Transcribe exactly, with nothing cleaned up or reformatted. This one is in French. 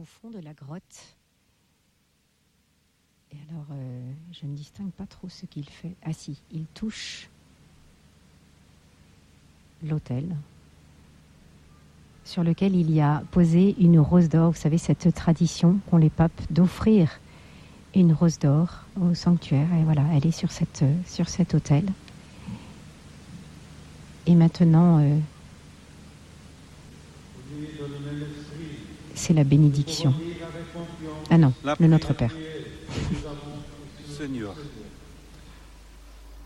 fond de la grotte. Et alors, euh, je ne distingue pas trop ce qu'il fait. Ah si, il touche l'autel sur lequel il y a posé une rose d'or. Vous savez, cette tradition qu'ont les papes d'offrir une rose d'or au sanctuaire. Et voilà, elle est sur, cette, sur cet autel. Et maintenant, euh, c'est la bénédiction. Ah non, le Notre Père. Seigneur,